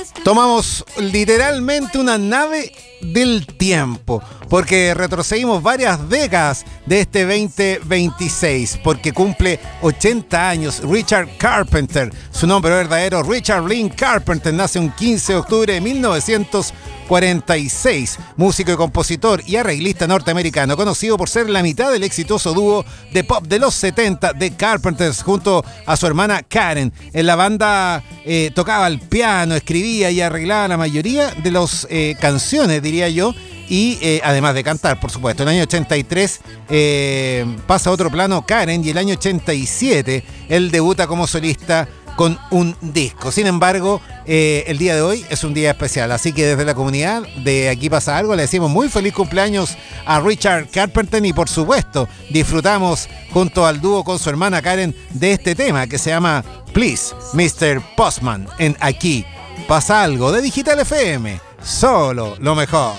Tomamos literalmente una nave del tiempo, porque retrocedimos varias décadas de este 2026, porque cumple 80 años Richard Carpenter. Su nombre verdadero, Richard Lynn Carpenter, nace un 15 de octubre de 1946, músico y compositor y arreglista norteamericano, conocido por ser la mitad del exitoso dúo de pop de los 70 The Carpenters, junto a su hermana Karen. En la banda tocaba el piano, escribía y arreglaba la mayoría de las canciones, diría yo, y además de cantar, por supuesto. En el año 83 pasa a otro plano Karen, y el año 87 él debuta como solista con un disco. Sin embargo, el día de hoy es un día especial, así que desde la comunidad de Aquí Pasa Algo le decimos muy feliz cumpleaños a Richard Carpenter, y por supuesto disfrutamos junto al dúo con su hermana Karen de este tema que se llama Please Mr. Postman en Aquí Pasa Algo de Digital FM. Solo lo mejor.